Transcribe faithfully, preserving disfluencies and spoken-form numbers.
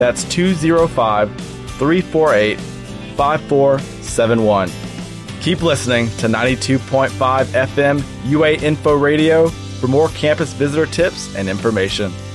That's two oh five, three four eight, five four seven one. Keep listening to ninety-two point five F M U A Info Radio for more campus visitor tips and information.